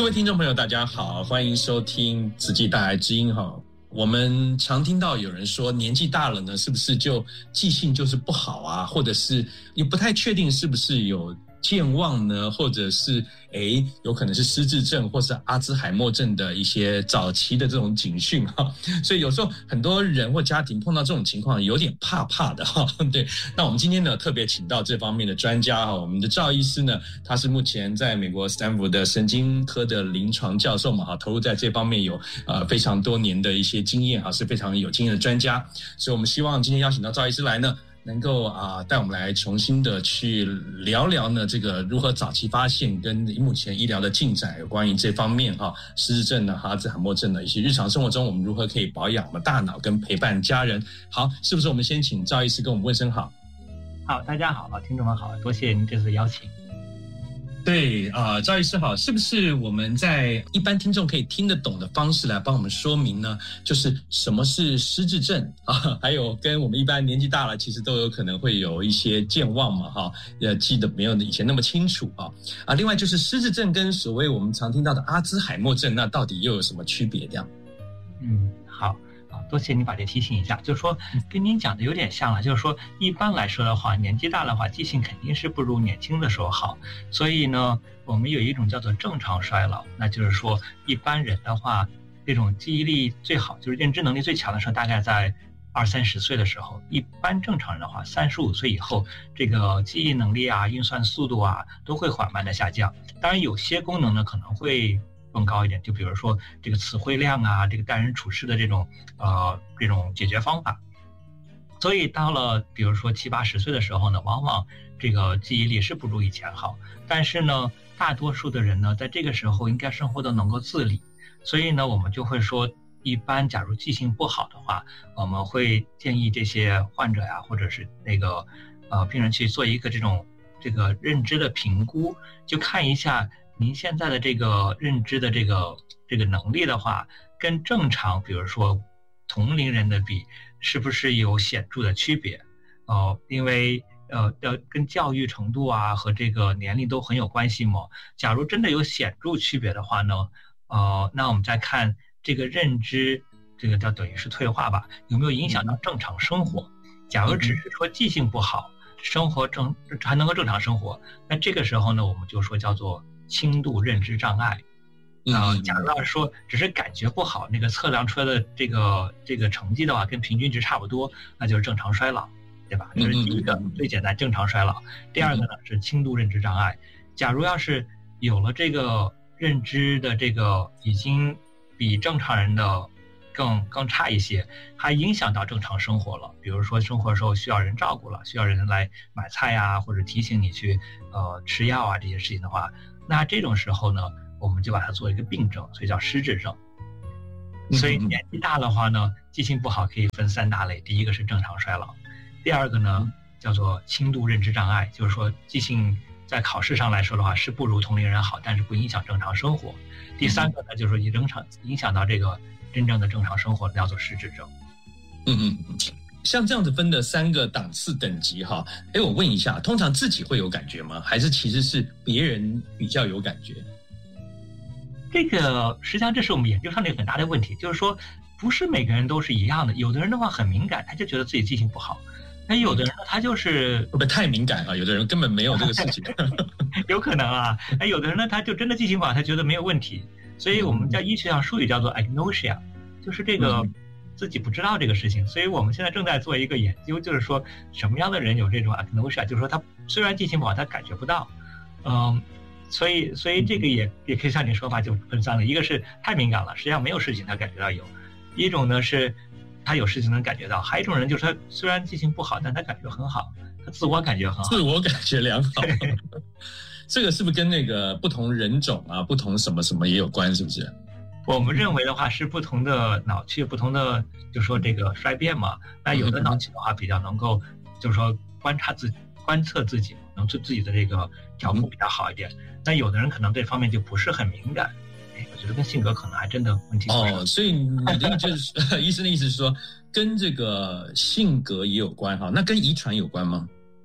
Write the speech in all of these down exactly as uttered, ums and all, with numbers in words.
各位听众朋友大家好，欢迎收听慈济大爱之音哈。我们常听到有人说年纪大了呢，是不是就记性就是不好啊，或者是也不太确定是不是有健忘呢，或者是诶有可能是失智症或是阿兹海默症的一些早期的这种警讯哈。所以有时候很多人或家庭碰到这种情况有点怕怕的哈。对，那我们今天呢特别请到这方面的专家哈，我们的赵医师呢，他是目前在美国斯坦福的神经科的临床教授嘛哈，投入在这方面有呃非常多年的一些经验哈，是非常有经验的专家。所以我们希望今天邀请到赵医师来呢，能够啊带我们来重新的去聊聊呢这个如何早期发现跟目前医疗的进展有关于这方面哈，失智症呢、阿兹海默症的一些日常生活中我们如何可以保养我们大脑跟陪伴家人。好，是不是我们先请赵医师跟我们问声好？ 好，大家好，听众们好，多谢您这次的邀请。 对啊、呃，赵医师好，是不是我们在一般听众可以听得懂的方式来帮我们说明呢？就是什么是失智症啊？还有跟我们一般年纪大了，其实都有可能会有一些健忘嘛，哈，呃，记得没有以前那么清楚啊。啊，另外就是失智症跟所谓我们常听到的阿兹海默症，那到底又有什么区别？这样？ 嗯，好。多谢您把这提醒一下，就是说跟您讲的有点像了，就是说一般来说的话，年纪大的话记性肯定是不如年轻的时候好，所以呢我们有一种叫做正常衰老，那就是说一般人的话这种记忆力最好就是认知能力最强的时候大概在二三十岁的时候，一般正常人的话三十五岁以后这个记忆能力啊运算速度啊都会缓慢的下降，当然有些功能呢可能会更高一点，就比如说这个词汇量啊，这个待人处事的这种呃这种解决方法。所以到了比如说七八十岁的时候呢，往往这个记忆力是不如以前好，但是呢大多数的人呢在这个时候应该生活都能够自理，所以呢我们就会说一般假如记性不好的话，我们会建议这些患者呀或者是那个呃病人去做一个这种这个认知的评估，就看一下您现在的这个认知的这个这个能力的话，跟正常比如说同龄人的比，是不是有显著的区别？呃，因为呃要跟教育程度啊和这个年龄都很有关系嘛。假如真的有显著区别的话呢，呃，那我们再看这个认知，这个叫等于是退化吧，有没有影响到正常生活？假如只是说记性不好，生活正还能够正常生活，那这个时候呢，我们就说叫做轻度认知障碍。啊、呃，假如要是说只是感觉不好，那个测量出来的这个这个成绩的话，跟平均值差不多，那就是正常衰老，对吧？这是第一个最简单，正常衰老。第二个呢是轻度认知障碍。假如要是有了这个认知的这个已经比正常人的更更差一些，还影响到正常生活了，比如说生活的时候需要人照顾了，需要人来买菜啊，或者提醒你去呃吃药啊这些事情的话，那这种时候呢，我们就把它做一个病症，所以叫失智症。所以年纪大的话呢，记性不好可以分三大类，第一个是正常衰老，第二个呢叫做轻度认知障碍，就是说记性在考试上来说的话是不如同龄人好，但是不影响正常生活。第三个呢就是说影响影响到这个真正的正常生活，叫做失智症。 嗯嗯嗯，像这样子分的三个档次等级哈，哎，我问一下，通常自己会有感觉吗？还是其实是别人比较有感觉？ 这个实际上这是我们研究上的一个很大的问题，就是说不是每个人都是一样的，有的人的话很敏感，他就觉得自己记性不好，那有的人呢他就是会不会太敏感了？有的人根本没有这个事情。 有可能啊，那有的人呢他就真的记性不好，他觉得没有问题，所以我们在医学上术语叫做 agnosia， 就是这个自己不知道这个事情。所以我们现在正在做一个研究，就是说什么样的人有这种 agnosia， 就是说他虽然记性不好，他感觉不到，嗯。所以，所以这个也也可以像你说法就分三了，一个是太敏感了，实际上没有事情他感觉到有；一种呢是他有事情能感觉到，还有一种人就是他虽然记性不好，但他感觉很好，他自我感觉很好， 自我感觉良好。这个是不是跟那个不同人种啊、不同什么什么也有关？是不是？ 我们认为的话是不同的脑区、不同的，就说这个衰变嘛。那有的脑区的话比较能够，就是说观察自己、观测自己，能对自己的这个调幅比较好一点。那有的人可能这方面就不是很敏感，哎，我觉得跟性格可能还真的问题不是。 哦，所以你的就是医生的意思是说，跟这个性格也有关哈？那跟遗传有关吗？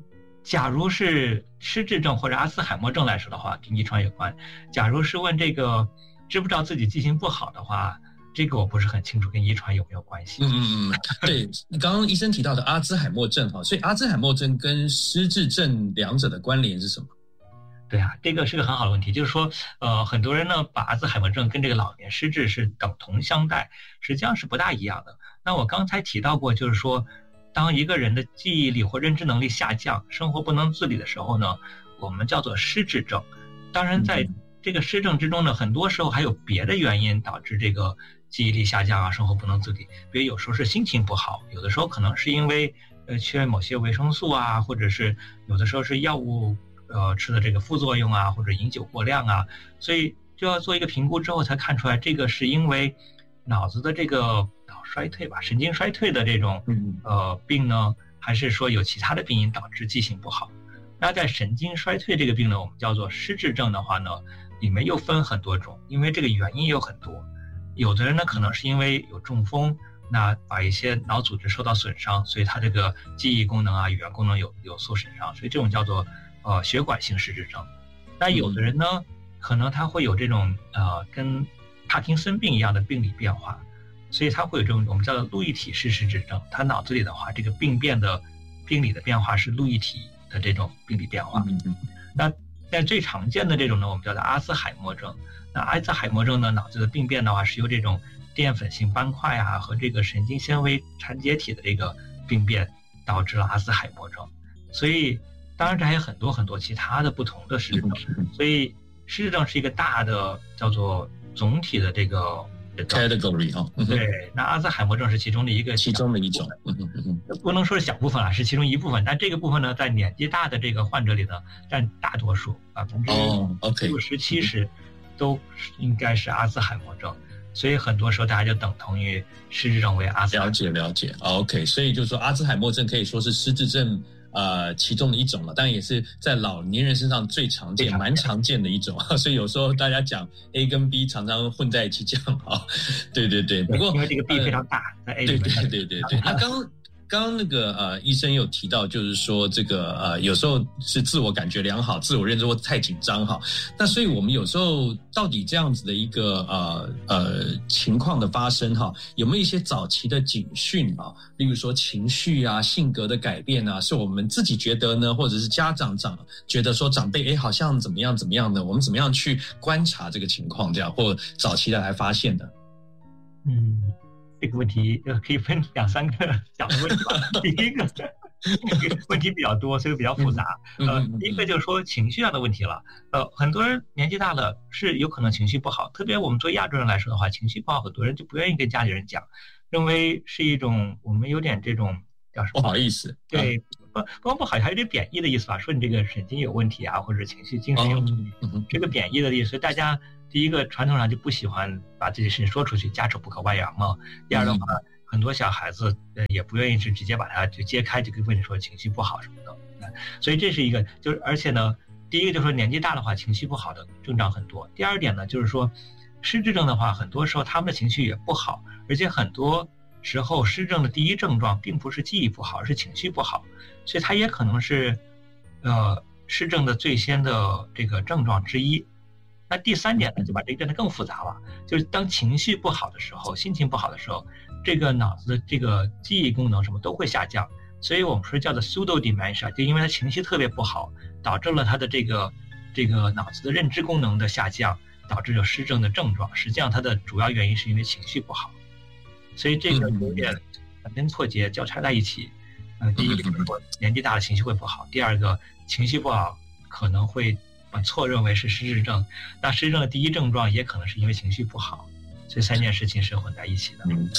假如是失智症或者阿兹海默症来说的话，跟遗传有关。假如是问这个知不知道自己记性不好的话，这个我不是很清楚跟遗传有没有关系。 嗯嗯嗯，对，刚刚医生提到的阿兹海默症哈，所以阿兹海默症跟失智症两者的关联是什么？ 对啊，这个是个很好的问题，就是说，呃，很多人呢把阿兹海默症跟这个老年失智是等同相待，实际上是不大一样的。那我刚才提到过，就是说，当一个人的记忆力或认知能力下降，生活不能自理的时候呢，我们叫做失智症。当然，在这个失症之中呢，很多时候还有别的原因导致这个记忆力下降啊，生活不能自理。比如有时候是心情不好，有的时候可能是因为呃缺某些维生素啊，或者是有的时候是药物呃吃的这个副作用啊，或者饮酒过量啊，所以就要做一个评估之后才看出来，这个是因为脑子的这个脑衰退吧，神经衰退的这种呃病呢，还是说有其他的病因导致记性不好。那在神经衰退这个病呢，我们叫做失智症的话呢，里面又分很多种，因为这个原因有很多。有的人呢可能是因为有中风，那把一些脑组织受到损伤，所以他这个记忆功能啊、语言功能有有受损伤，所以这种叫做呃血管性失智症。那有的人呢，可能他会有这种呃跟帕金森病一样的病理变化，所以他会有这种我们叫做路易体式失智症。他脑子里的话，这个病变的病理的变化是路易体的这种病理变化。那但最常见的这种呢，我们叫做阿兹海默症。那阿兹海默症呢，脑子的病变的话是由这种淀粉性斑块啊和这个神经纤维缠结体的这个病变导致了阿兹海默症。所以当然这还有很多很多其他的不同的失智症，所以失智症是一个大的叫做总体的这个 category 哈。 对，那阿兹海默症是其中的一个其中的一种， 不能说是小部分了，是其中一部分。但这个部分呢，在年纪大的这个患者里呢，占大多数，百分之六十七十都应该是阿兹海默症。所以很多时候大家就等同于失智症为阿兹海默症。 了解了解 ，OK。所以就是说阿兹海默症可以说是失智症呃其中的一种了，但也是在老年人身上最常见、蛮常见的一种。所以有时候大家讲 A 跟 B 常常混在一起讲啊。对对对，不过因为这个 B 非常大，呃、在 A 对对对对对。那刚刚刚刚那个呃医生有提到，就是说这个呃有时候是自我感觉良好，自我认知或太紧张哈。那所以我们有时候到底这样子的一个呃呃情况的发生哈，有没有一些早期的警讯啊？例如说情绪啊、性格的改变啊，是我们自己觉得呢，或者是家长长觉得说长辈哎好像怎么样怎么样的，我们怎么样去观察这个情况，这样或早期的来发现的？ 嗯。这个问题呃可以分两三个讲的问题吧。第一个问题比较多，所以比较复杂。呃，第一个就是说情绪上的问题了。呃，很多人年纪大了是有可能情绪不好，特别我们作为亚洲人来说的话，情绪不好，很多人就不愿意跟家里人讲，认为是一种我们有点这种叫什么不好意思。 对，不不光不好，还有点贬义的意思吧，说你这个神经有问题啊，或者情绪精神有问题，哦、这个贬义的意思，所以大家。第一个传统上就不喜欢把这些事情说出去，家丑不可外扬嘛。第二的话，嗯、很多小孩子呃也不愿意是直接把它就揭开，就跟你说情绪不好什么的。所以这是一个，就是而且呢，第一个就是说年纪大的话，情绪不好的症状很多。第二点呢，就是说失智症的话，很多时候他们的情绪也不好，而且很多时候失症的第一症状并不是记忆不好，而是情绪不好，所以它也可能是呃失症的最先的这个症状之一。那第三点呢，就把这个变得更复杂了，就是当情绪不好的时候，心情不好的时候，这个脑子的这个记忆功能什么都会下降，所以我们说叫做 pseudo dementia， 就因为他情绪特别不好，导致了他的这个这个脑子的认知功能的下降，导致有失症的症状。实际上它的主要原因是因为情绪不好，所以这个有点反根错节交叉在一起。呃，第一个就是说年纪大了情绪会不好，第二个情绪不好可能会把错认为是失智症，那失智症的第一症状也可能是因为情绪不好，所以三件事情是混在一起的。嗯，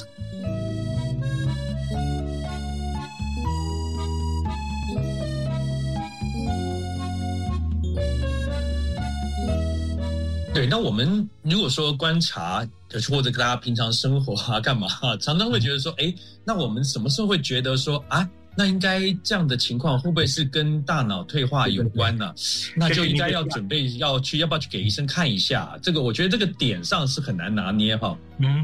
对，那我们如果说观察或者跟大家平常生活啊干嘛啊，常常会觉得说，哎，那我们什么时候会觉得说啊？那应该这样的情况会不会是跟大脑退化有关呢、啊？那就应该要准备要去，要不要去给医生看一下？这个我觉得这个点上是很难拿捏哈。 嗯，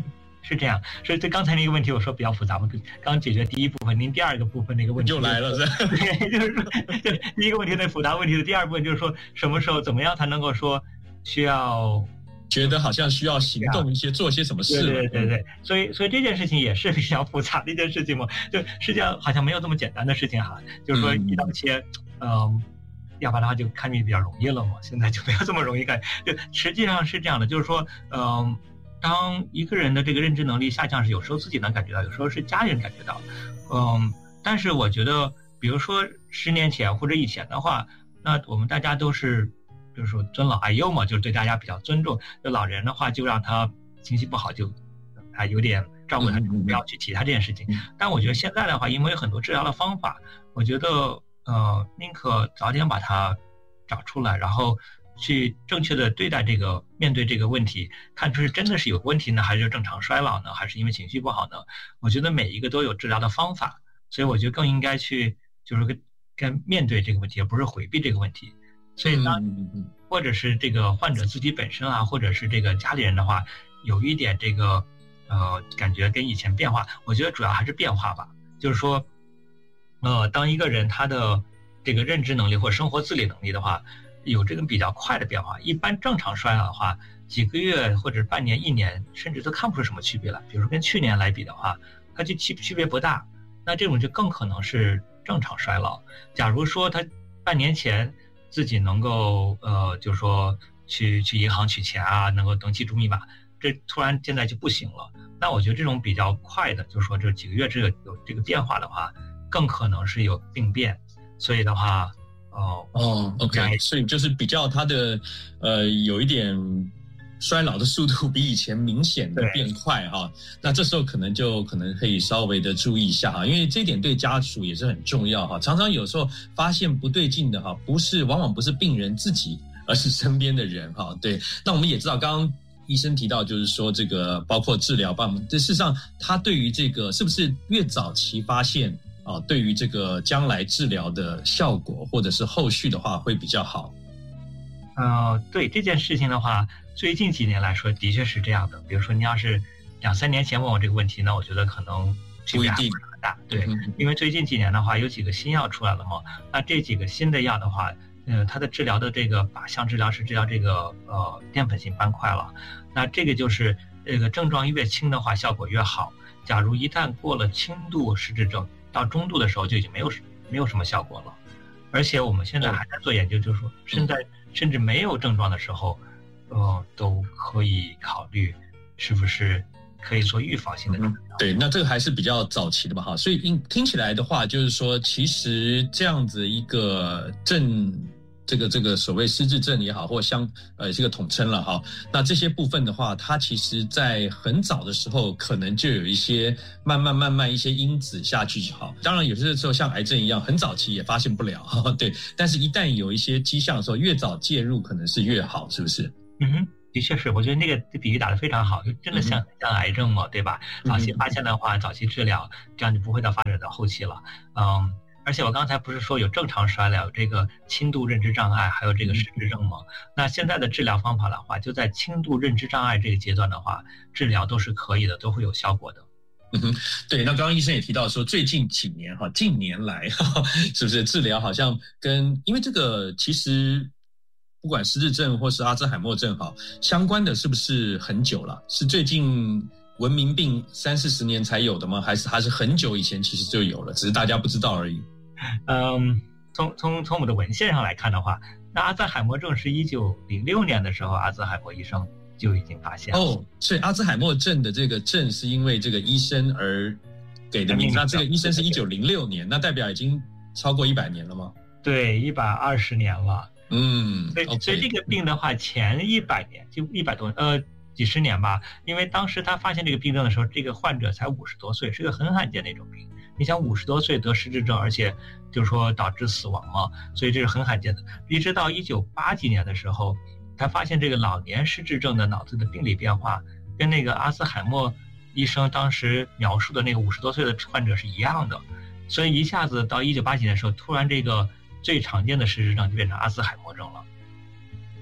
是这样，所以对刚才那个问题我说比较复杂，我刚解决第一部分，您第二个部分那个问题就来了，是吧？ 对，就是说，对第一个问题的复杂问题的第二部分就是说，什么时候怎么样才能够说需要觉得好像需要行动一些，做些什么事？ 对对对对，所以所以这件事情也是比较复杂的一件事情嘛，就实际上好像没有这么简单的事情哈，就是说一刀切，嗯。呃要把它就看病比较容易了嘛，现在就没有这么容易看。就实际上是这样的，就是说，嗯、呃，当一个人的这个认知能力下降时，有时候自己能感觉到，有时候是家人感觉到，嗯、呃，但是我觉得，比如说十年前或者以前的话，那我们大家都是，就是说尊老爱幼嘛，就是对大家比较尊重。就老人的话，就让他情绪不好就，啊有点照顾他，不要去提他这件事情。但我觉得现在的话，因为有很多治疗的方法，我觉得。呃，宁可早点把它找出来，然后去正确的对待这个，面对这个问题，看出是真的是有问题呢，还是正常衰老呢，还是因为情绪不好呢？我觉得每一个都有治疗的方法，所以我觉得更应该去就是跟跟面对这个问题，而不是回避这个问题。所以当或者是这个患者自己本身啊，或者是这个家里人的话，有一点这个呃感觉跟以前变化，我觉得主要还是变化吧，就是说。呃，当一个人他的这个认知能力或生活自理能力的话，有这个比较快的变化，一般正常衰老的话，几个月或者半年、一年，甚至都看不出什么区别来。比如说跟去年来比的话，它就区区别不大，那这种就更可能是正常衰老。假如说他半年前自己能够呃，就是说去去银行取钱啊，能够登记住密码，这突然现在就不行了。那我觉得这种比较快的，就是说这几个月之内有这个变化的话。更可能是有病变，所以的话，哦哦 ，OK， 所以就是比较它的呃有一点衰老的速度比以前明显的变快哈，那这时候可能就可能可以稍微的注意一下哈，因为这一点对家属也是很重要哈。常常有时候发现不对劲的哈，不是往往不是病人自己，而是身边的人哈。对，那我们也知道刚刚。医生提到，就是说这个包括治疗吧，这事实上他对于这个是不是越早期发现啊，对于这个将来治疗的效果或者是后续的话会比较好。 呃，对这件事情的话，最近几年来说的确是这样的。比如说，你要是两三年前问我这个问题呢，我觉得可能不一定很大。对，因为最近几年的话，有几个新药出来了嘛，那这几个新的药的话。呃，它的治疗的这个靶向治疗是治疗这个呃淀粉性斑块了，那这个就是这个症状越轻的话效果越好。假如一旦过了轻度失智症，到中度的时候就已经没有没有什么效果了。而且我们现在还在做研究，就是说现在甚至没有症状的时候，呃，都可以考虑是不是可以做预防性的治疗。 嗯、对，那这个还是比较早期的吧，哈。所以听起来的话，就是说，其实这样子一个症。这个这个所谓失智症也好，或相呃这个统称了哈，那这些部分的话，它其实在很早的时候，可能就有一些慢慢慢慢一些因子下去就好。当然有些时候像癌症一样，很早期也发现不了，对。但是一旦有一些迹象的时候，越早介入可能是越好，是不是？ 嗯哼，的确是，我觉得那个比喻打得非常好，就真的像、嗯、像癌症嘛，对吧？早期发现的话，早期治疗，这样就不会到发展到后期了，嗯。而且我刚才不是说有正常衰老，有这个轻度认知障碍，还有这个失智症吗？那现在的治疗方法的话，就在轻度认知障碍这个阶段的话，治疗都是可以的，都会有效果的。 嗯哼，对。那刚刚医生也提到说，最近几年哈，近年来哈，是不是治疗好像跟因为这个其实不管失智症或是阿兹海默症哈，相关的是不是很久了？是最近文明病三四十年才有的吗？还是还是很久以前其实就有了，只是大家不知道而已？ 嗯，从从从我们的文献上来看的话，那阿兹海默症是一九零六年的时候，阿兹海默医生就已经发现了。 哦，所以阿兹海默症的这个症是因为这个医生而给的名字。那这个医生是一九零六年，那代表已经超过一百年了吗？ 对，一百二十年了。 嗯， 所以、okay. 所以这个病的话，前一百年就一百多呃几十年吧，因为当时他发现这个病症的时候，这个患者才五十多岁，是个很罕见的一种病。你想五十多岁得失智症，而且就是说导致死亡嘛，所以这是很罕见的。一直到一九八几年的时候，他发现这个老年失智症的脑子的病理变化跟那个阿兹海默医生当时描述的那个五十多岁的患者是一样的，所以一下子到一九八几年的时候，突然这个最常见的失智症就变成阿兹海默症了。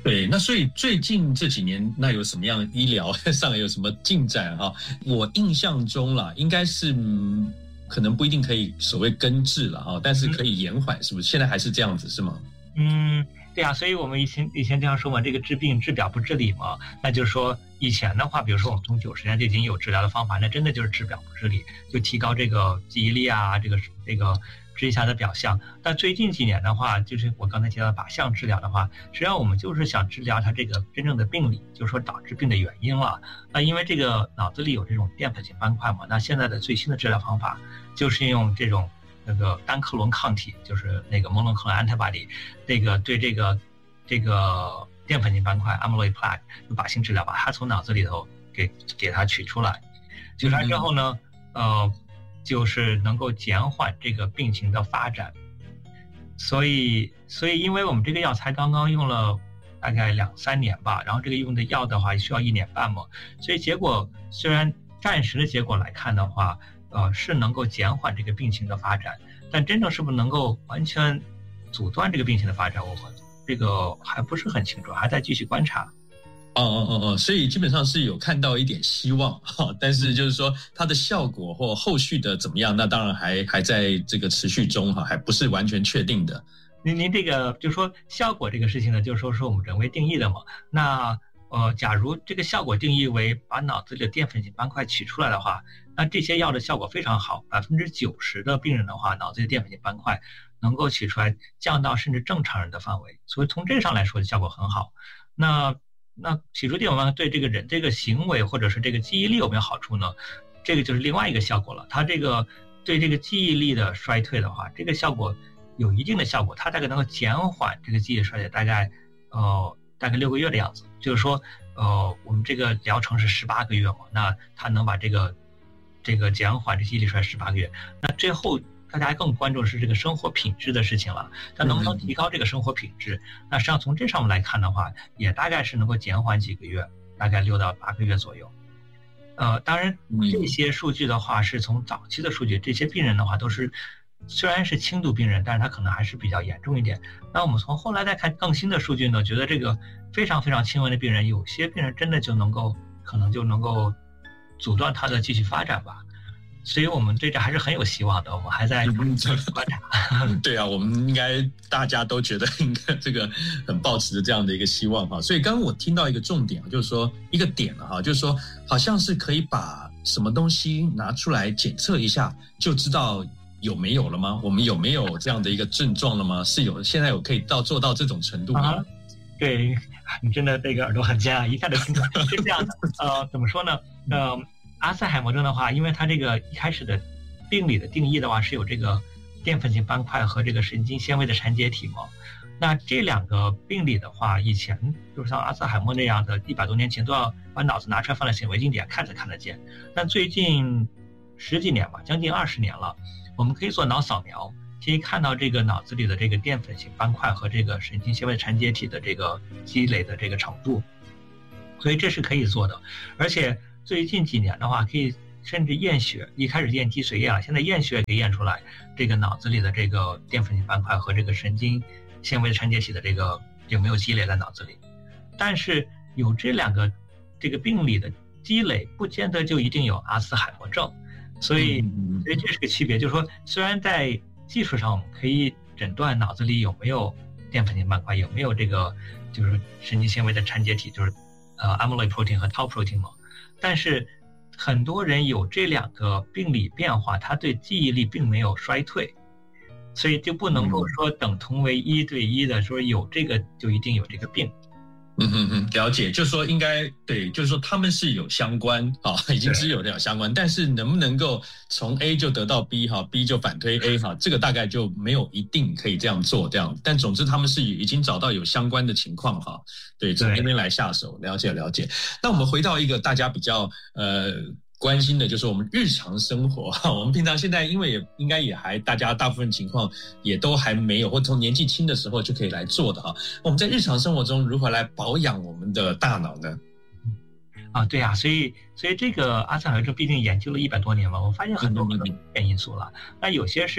对，那所以最近这几年，那有什么样的医疗上有什么进展哈？我印象中啦，应该是、嗯、可能不一定可以所谓根治了哈，但是可以延缓，是不是？现在还是这样子是吗？ 嗯，对啊，所以我们以前以前经常说嘛，这个治病治表不治理嘛，那就是说以前的话，比如说我们从九十年代就已经有治疗的方法，那真的就是治表不治理，就提高这个记忆力啊，这个这个治一下的表象。但最近几年的话，就是我刚才提到的靶向治疗的话，实际上我们就是想治疗它这个真正的病理，就是说导致病的原因了。那因为这个脑子里有这种淀粉型斑块嘛，那现在的最新的治疗方法就是用这种那个单克隆抗体，就是那个 monoclonal antibody， 这个对这个这个淀粉型斑块 amyloid plaque 有靶性治疗，把它从脑子里头给给它取出来，取出来之后呢，呃，就是能够减缓这个病情的发展。所以，所以因为我们这个药才刚刚用了大概两三年吧，然后这个用的药的话需要一年半嘛，所以结果虽然暂时的结果来看的话，呃，是能够减缓这个病情的发展，但真正是不是能够完全阻断这个病情的发展，我们这个还不是很清楚，还在继续观察。 哦哦哦哦，所以基本上是有看到一点希望哈，但是就是说它的效果或后续的怎么样，那当然还还在这个持续中哈，还不是完全确定的。 您您这个就是说效果这个事情呢，就是说是我们人为定义的嘛。那呃，假如这个效果定义为把脑子里的淀粉型斑块取出来的话，那这些药的效果非常好，百分之九十的病人的话，脑子里的淀粉型斑块能够取出来，降到甚至正常人的范围，所以从这上来说效果很好。那那取出淀粉斑块对这个人这个行为或者是这个记忆力有没有好处呢？这个就是另外一个效果了。它这个对这个记忆力的衰退的话，这个效果有一定的效果，它大概能够减缓这个记忆衰退，大概呃大概六个月的样子。就是说，呃，我们这个疗程是十八个月嘛，那它能把这个这个减缓这记忆力衰退十八个月。那最后大家更关注的是这个生活品质的事情了，它能不能提高这个生活品质？那实际上从这上面来看的话，也大概是能够减缓几个月，大概六到八个月左右。呃，当然这些数据的话是从早期的数据，这些病人的话都是虽然是轻度病人，但是他可能还是比较严重一点。那我们从后来再看更新的数据呢，觉得这个非常非常轻微的病人，有些病人真的就能够可能就能够阻断他的继续发展吧。所以我们对这还是很有希望的，我们还在观察。 对啊，我们应该大家都觉得应该这个很抱持着这样的一个希望哈。所以刚刚我听到一个重点，就是说一个点了哈，就是说好像是可以把什么东西拿出来检测一下，就知道有没有了吗？我们有没有这样的一个症状了吗？是有，现在有可以到做到这种程度吗？ 啊，对，你真的这个耳朵很尖啊，一下就听出来是这样的。呃，怎么说呢？呃。阿兹海默症的话，因为它这个一开始的病理的定义的话是有这个淀粉型斑块和这个神经纤维的缠结体嘛。那这两个病理的话，以前就是像阿兹海默那样的，一百多年前都要把脑子拿出来放在显微镜底下看才看得见。但最近十几年吧，将近二十年了，我们可以做脑扫描，可以看到这个脑子里的这个淀粉型斑块和这个神经纤维缠结体的这个积累的这个程度，所以这是可以做的，而且。最近几年的话，可以甚至验血，一开始验脊髓液了，现在验血可以验出来这个脑子里的这个淀粉型斑块和这个神经纤维缠结体的这个有没有积累在脑子里。但是有这两个这个病理的积累，不见得就一定有阿兹海默症，所以所以这是个区别。就是说，虽然在技术上我们可以诊断脑子里有没有淀粉型斑块，有没有这个就是神经纤维的缠结体，就是呃 amyloid protein 和 tau protein 嘛。但是很多人有这两个病理变化，他对记忆力并没有衰退，所以就不能够说等同为一对一的说有这个就一定有这个病。 嗯嗯嗯，了解，就是说应该对，就是说他们是有相关啊，已经是有这样相关，但是能不能够从 A 就得到 B 哈 ，B 就反推 A 哈，这个大概就没有一定可以这样做这样，但总之他们是已经找到有相关的情况哈，对，从那边来下手，了解了解。那我们回到一个大家比较呃。关心的就是我们日常生活，我们平常现在因为也应该也还大家大部分情况也都还没有，或从年纪轻的时候就可以来做的哈。我们在日常生活中如何来保养我们的大脑呢？ 啊，对啊，所以所以这个阿兹海默症毕竟研究了一百多年嘛，我发现很多很多因素了。那有些是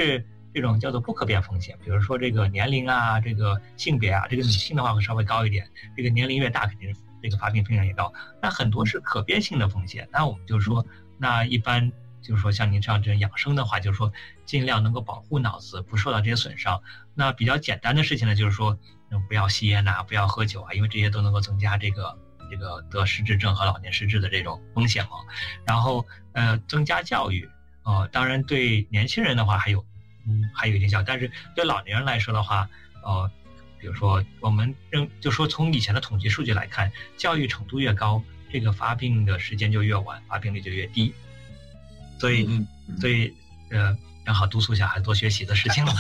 这种叫做不可变风险，比如说这个年龄啊，这个性别啊，这个女性的话会稍微高一点，这个年龄越大肯定是这个发病风险也高。那很多是可变性的风险，那我们就是说，那一般就是说像您这样这养生的话，就是说尽量能够保护脑子不受到这些损伤。那比较简单的事情呢，就是说不要吸烟呐、啊，不要喝酒啊，因为这些都能够增加这个这个得失智症和老年失智的这种风险嘛。然后呃，增加教育。呃，当然对年轻人的话还有，嗯，还有一定效，但是对老年人来说的话，呃，比如说我们认就说从以前的统计数据来看，教育程度越高，这个发病的时间就越晚，发病率就越低。所以，嗯嗯、所以呃，正好督促小孩多学习的事情了。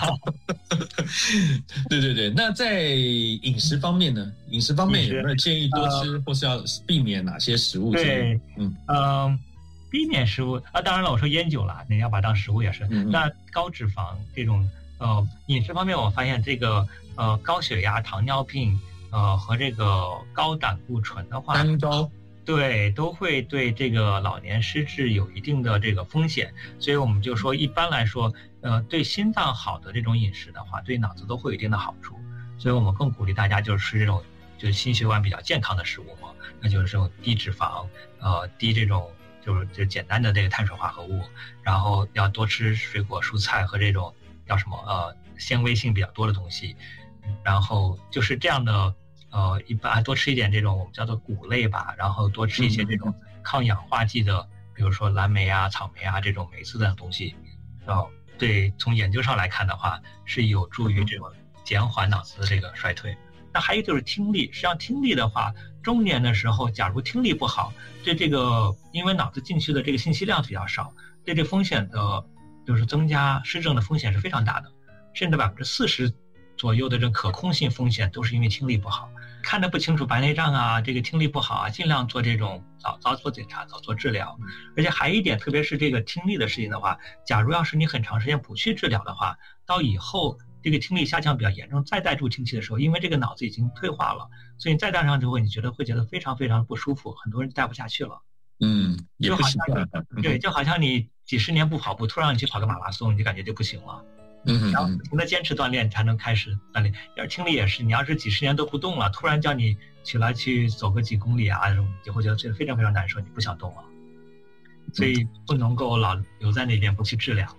对对对，那在饮食方面呢？饮食方面有没有建议多吃，呃、或是要避免哪些食物？ 对，嗯嗯。呃避免食物啊，当然了，我说烟酒了，你要把它当食物也是。嗯、那高脂肪这种呃饮食方面，我发现这个呃高血压、糖尿病呃和这个高胆固醇的话， 三高对都会对这个老年失智有一定的这个风险。所以我们就说，一般来说，呃对心脏好的这种饮食的话，对脑子都会有一定的好处。所以我们更鼓励大家就是吃这种就是心血管比较健康的食物嘛，那就是这种低脂肪呃低这种。就是就简单的这个碳水化合物，然后要多吃水果蔬菜和这种叫什么呃纤维性比较多的东西，然后就是这样的呃一般多吃一点这种我们叫做谷类吧，然后多吃一些这种抗氧化剂的，比如说蓝莓啊、草莓啊这种酶次的东西，呃对，从研究上来看的话是有助于这种减缓脑子的这个衰退。那还有就是听力，实际上听力的话，中年的时候，假如听力不好，对这个因为脑子进去的这个信息量比较少，对这风险的，就是增加失智的风险是非常大的，甚至百分之四十左右的这可控性风险都是因为听力不好，看得不清楚白内障啊，这个听力不好啊，尽量做这种早早做检查，早做治疗。而且还有一点，特别是这个听力的事情的话，假如要是你很长时间不去治疗的话，到以后。这个听力下降比较严重，再戴助听器的时候，因为这个脑子已经退化了，所以你再戴上之后，你觉得会觉得非常非常不舒服，很多人戴不下去了。 嗯，也不习惯。 对，就好像你几十年不跑步，突然你去跑个马拉松，你就感觉就不行了。 嗯， 然后不停的坚持锻炼才能开始锻炼。要是听力也是，你要是几十年都不动了，突然叫你起来去走个几公里啊，你就会觉得这非常非常难受，你不想动了。所以不能够老留在那边不去治疗。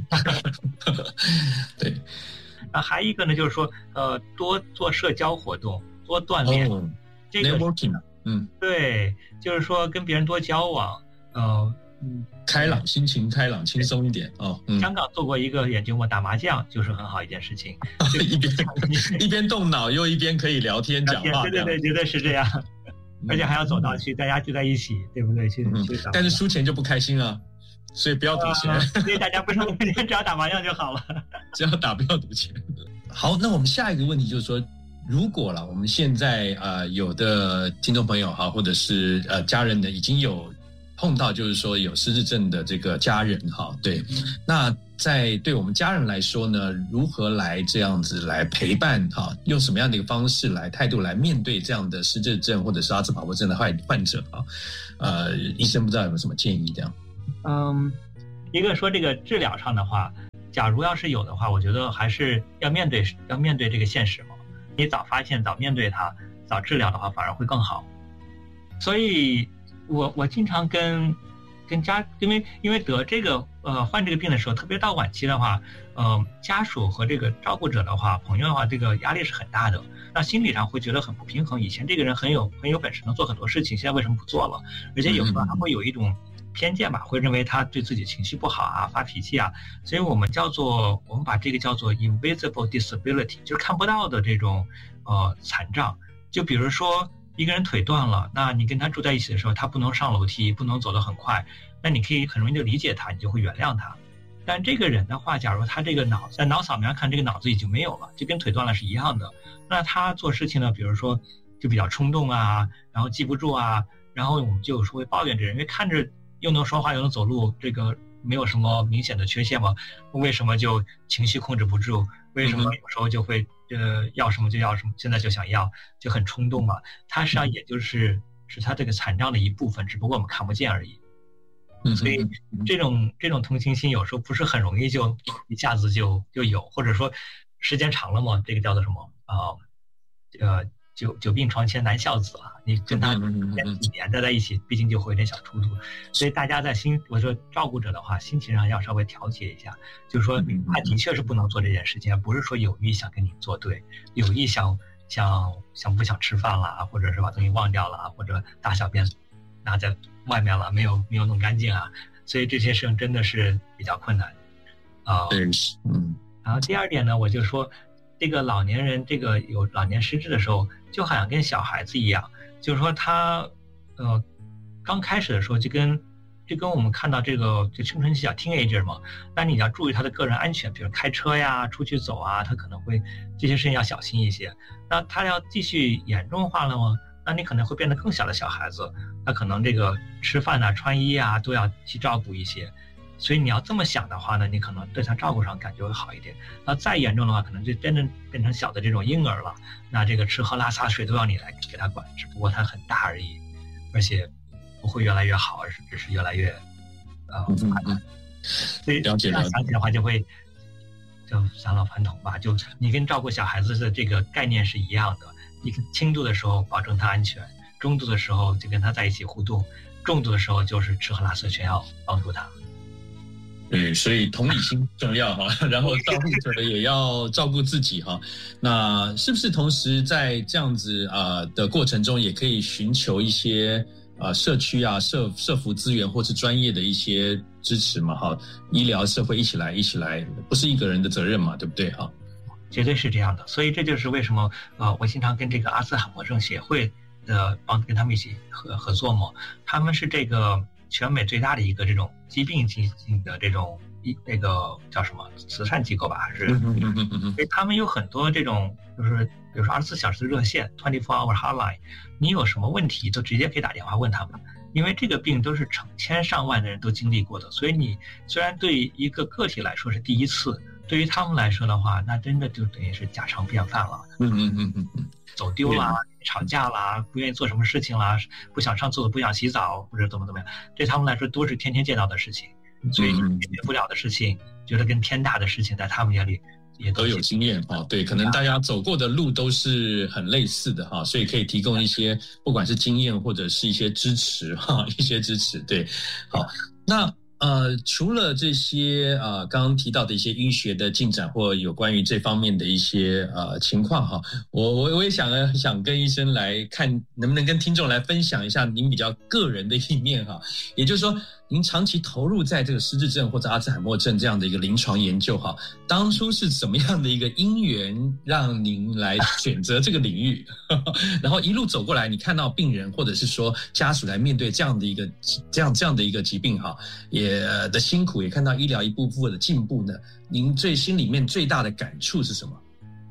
对。 那还一个呢，就是说，呃，多做社交活动，多锻炼， 哦、 这个 networking， 嗯， 对，就是说跟别人多交往，呃，嗯， 开朗，心情开朗，轻松一点哦。嗯、 香港做过一个研究嘛，打麻将就是很好一件事情， 一边一边动脑又一边可以聊天讲话， 对对对，绝对是这样，而且还要走到去，大家聚在一起，对不对？去嗯、 去但是输钱就不开心啊。所以不要赌钱、呃， 所以大家不上赌钱，只要打麻将就好了。 只要打，不要赌钱。好，那我们下一个问题就是说，如果了我们现在呃有的听众朋友哈，或者是呃家人呢，已经有碰到就是说有失智症的这个家人哈，对，嗯、那在对我们家人来说呢，如何来这样子来陪伴哈，用什么样的一个方式来态度来面对这样的失智症或者是阿兹海默症的患患者啊？呃，医生不知道有没有什么建议这样？ 嗯，一个说这个治疗上的话，假如要是有的话，我觉得还是要面对要面对这个现实嘛。你早发现、早面对它、早治疗的话，反而会更好。所以我我经常跟跟家，因为因为得这个呃患这个病的时候，特别到晚期的话，呃家属和这个照顾者的话、朋友的话，这个压力是很大的。那心理上会觉得很不平衡。以前这个人很有很有本事，能做很多事情，现在为什么不做了？而且有时候还会有一种偏见吧，会认为他对自己情绪不好啊，发脾气啊，所以我们叫做我们把这个叫做 invisible disability， 就是看不到的这种呃残障。就比如说一个人腿断了，那你跟他住在一起的时候，他不能上楼梯，不能走得很快，那你可以很容易就理解他，你就会原谅他。但这个人的话，假如他这个脑在脑扫描上看这个脑子已经没有了，就跟腿断了是一样的，那他做事情呢，比如说就比较冲动啊，然后记不住啊，然后我们就有时候会抱怨这人，因为看着又能说话又能走路，这个没有什么明显的缺陷嘛，为什么就情绪控制不住？为什么有时候就会呃要什么就要什么，现在就想要，就很冲动嘛？它实际上也就是是它这个残障的一部分，只不过我们看不见而已。 所以这种这种同情心有时候不是很容易就一下子就就有，或者说时间长了嘛，这个叫做什么啊？呃，久久病床前难孝子啊，你跟他几年待在一起，毕竟就会有点小冲突。所以大家在心，我说照顾者的话，心情上要稍微调节一下，就是说他的确是不能做这件事情，不是说有意想跟你作对，有意想想想不想吃饭了，或者是把东西忘掉了，或者大小便拿在外面了，没有没有弄干净啊，所以这些事情真的是比较困难啊。 嗯、呃，嗯。 然后第二点呢，我就说。这个老年人，这个有老年失智的时候，就好像跟小孩子一样，就是说他，呃，刚开始的时候就跟，就跟我们看到这个就青春期叫 teenager 嘛，那你要注意他的个人安全，比如开车呀、出去走啊，他可能会这些事情要小心一些。那他要继续严重化了吗？那你可能会变得更小的小孩子，他可能这个吃饭啊、穿衣啊都要去照顾一些。所以你要这么想的话呢，你可能对他照顾上感觉会好一点。那再严重的话，可能就真正变成小的这种婴儿了。那这个吃喝拉撒睡都要你来给他管，只不过他很大而已，而且不会越来越好，而是只是越来越呃麻烦。所以这样想起的话，就会就返老还童吧。就你跟照顾小孩子的这个概念是一样的。你轻度的时候保证他安全，中度的时候就跟他在一起互动，重度的时候就是吃喝拉撒全要帮助他。 对，所以同理心重要哈，然后照顾者也要照顾自己哈。那是不是同时在这样子啊的过程中，也可以寻求一些啊社区啊社社福资源或是专业的一些支持嘛哈？医疗社会一起来一起来，不是一个人的责任嘛，对不对哈？ 绝对是这样的，所以这就是为什么呃我经常跟这个阿兹海默症协会的帮跟他们一起合合作嘛，他们是这个。全美最大的一个这种疾病基金的这种一那个叫什么慈善机构吧，还是？所以他们有很多这种，就是比如说二十四小时的热线 twenty four hour hotline， 你有什么问题都直接可以打电话问他们，因为这个病都是成千上万的人都经历过的，所以你虽然对一个个体来说是第一次，对于他们来说的话，那真的就等于是家常便饭了。 嗯嗯嗯嗯嗯。 走丢啦，吵架啦，不愿意做什么事情啦，不想上厕所，不想洗澡，或者怎么怎么样，对他们来说都是天天见到的事情，所以解决不了的事情，觉得跟天大的事情，在他们眼里也都有经验啊。对，可能大家走过的路都是很类似的哈，所以可以提供一些不管是经验或者是一些支持哈，一些支持。对，好，那。呃，除了这些呃刚刚提到的一些医学的进展或有关于这方面的一些呃情况哈，我我我也想呢想跟医生来看能不能跟听众来分享一下您比较个人的一面哈，也就是说您长期投入在这个失智症或者阿兹海默症这样的一个临床研究哈，当初是怎么样的一个因缘让您来选择这个领域，然后一路走过来，你看到病人或者是说家属来面对这样的一个这样这样的一个疾病哈，也的辛苦，也看到医疗一步步的进步呢。您最心里面最大的感触是什么？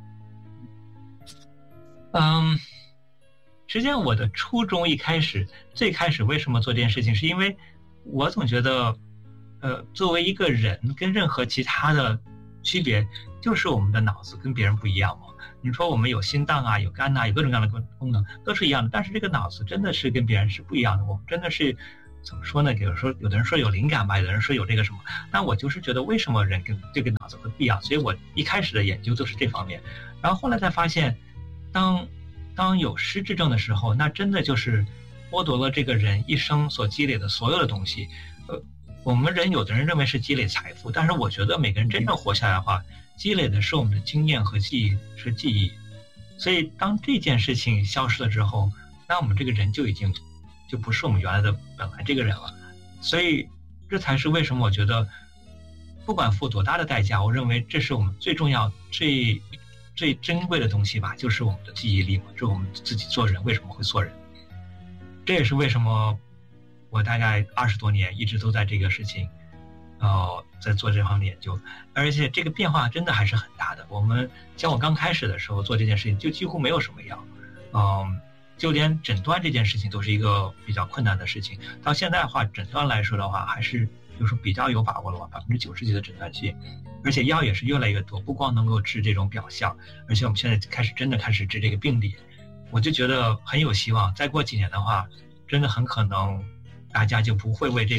嗯，实际上我的初衷一开始，最开始为什么做这件事情，是因为我总觉得，呃，作为一个人跟任何其他的区别，就是我们的脑子跟别人不一样嘛。你说我们有心脏啊，有肝啊，有各种各样的功能，都是一样的，但是这个脑子真的是跟别人是不一样的。我们真的是。怎么说呢？有时候有的人说有灵感吧，有的人说有这个什么，但我就是觉得为什么人跟这个脑子会不一样，所以我一开始的研究都是这方面，然后后来才发现，当当有失智症的时候，那真的就是剥夺了这个人一生所积累的所有的东西。呃，我们人有的人认为是积累财富，但是我觉得每个人真正活下来的话，积累的是我们的经验和记忆，是记忆。所以当这件事情消失了之后，那我们这个人就已经。就不是我们原来的本来这个人了，所以这才是为什么我觉得不管付多大的代价，我认为这是我们最重要最最珍贵的东西吧，就是我们的记忆力嘛，就是我们自己做人为什么会做人。这也是为什么我大概二十多年一直都在这个事情呃在做这方面研究，而且这个变化真的还是很大的。我们像我刚开始的时候做这件事情就几乎没有什么药，嗯就连诊断这件事情都是一个比较困难的事情，到现在的话，诊断来说的话，还是就是比较有把握了吧，百分之九十几的诊断性，而且药也是越来越多，不光能够治这种表象，而且我们现在开始真的开始治这个病理，我就觉得很有希望。再过几年的话，真的很可能大家就不会为这个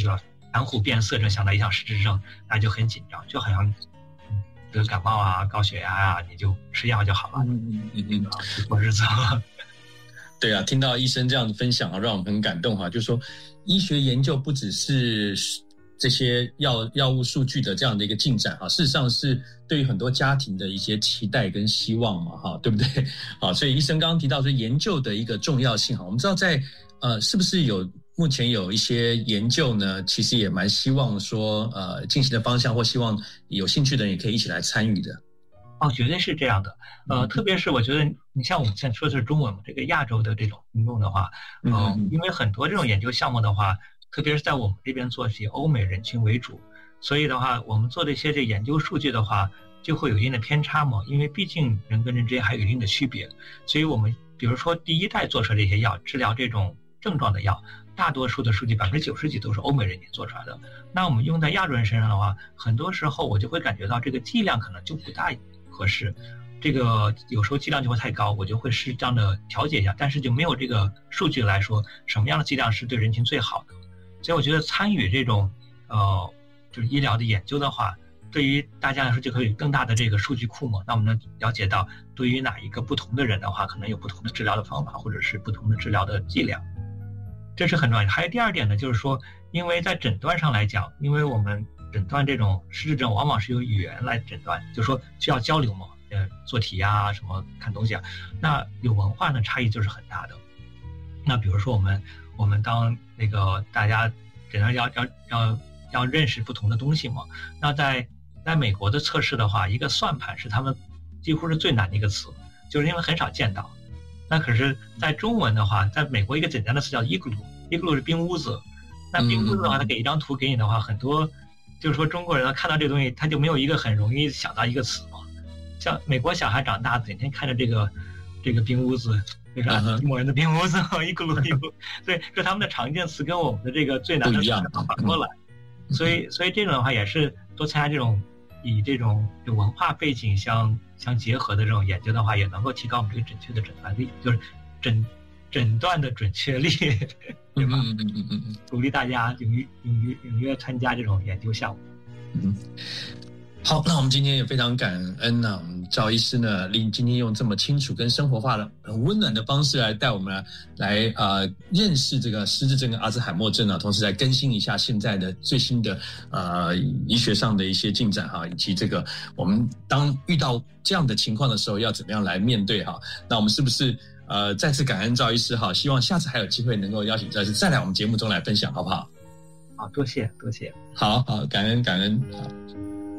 蓝虎变色，就想到一项失智症，大家就很紧张，就好像得感冒啊、高血压啊，你就吃药就好了，嗯嗯嗯，过日子了。 对啊，听到医生这样的分享啊，让我们很感动哈。就是说，医学研究不只是这些药药物数据的这样的一个进展哈，事实上是对于很多家庭的一些期待跟希望嘛哈，对不对？好，所以医生刚刚提到说研究的一个重要性哈，我们知道在呃是不是有目前有一些研究呢，其实也蛮希望说呃进行的方向，或希望有兴趣的人也可以一起来参与的。 哦，绝对是这样的。呃，特别是我觉得，你像我们现在说的是中文嘛，这个亚洲的这种运动的话，嗯、呃，因为很多这种研究项目的话，特别是在我们这边做是以欧美人群为主，所以的话，我们做的一些这研究数据的话，就会有一定的偏差嘛，因为毕竟人跟人之间还有一定的区别，所以我们比如说第一代做出来这些药，治疗这种症状的药，大多数的数据百分之九十几都是欧美人群做出来的。那我们用在亚洲人身上的话，很多时候我就会感觉到这个剂量可能就不大合适，这个有时候剂量就会太高，我就会适当的调节一下，但是就没有这个数据来说什么样的剂量是对人群最好的。所以我觉得参与这种呃就是医疗的研究的话，对于大家来说就可以更大的这个数据库嘛，那我们能了解到对于哪一个不同的人的话，可能有不同的治疗的方法，或者是不同的治疗的剂量，这是很重要的。还有第二点呢，就是说因为在诊断上来讲，因为我们诊断这种失智症往往是由语言来诊断，就是说需要交流嘛，呃，做题啊，什么看东西啊，那有文化的差异就是很大的。那比如说我们我们当那个大家诊断要要要要认识不同的东西嘛，那在在美国的测试的话，一个算盘是他们几乎是最难的一个词，就是因为很少见到。那可是在中文的话，在美国一个简单的词叫 igloo，igloo 是冰屋子。那冰屋子的话，他给一张图给你的话，很多就是说中国人看到这个东西，他就没有一个很容易想到一个词嘛。像美国小孩长大，整天看着这个这个冰屋子，就是一模人的冰屋子，一咕噜一咕噜，所以说他们的常见词跟我们的这个最难的词反过来。所以所以这种的话也是多参加这种以这种文化背景相相结合的这种研究的话，也能够提高我们这个准确的诊断力，就是诊诊断的准确率，对吧？嗯嗯嗯嗯，鼓励大家踊跃踊跃踊跃参加这种研究项目。 嗯，好，那我们今天也非常感恩呢、啊，我们赵医师呢，令今天用这么清楚跟生活化的、很温暖的方式来带我们来来呃认识这个失智症跟阿兹海默症啊，同时来更新一下现在的最新的呃医学上的一些进展哈、啊，以及这个我们当遇到这样的情况的时候要怎么样来面对哈、啊？那我们是不是？呃，再次感恩赵医师哈，希望下次还有机会能够邀请赵医师再来我们节目中来分享，好不好？ 好，多谢多谢， 好好感恩感恩。好。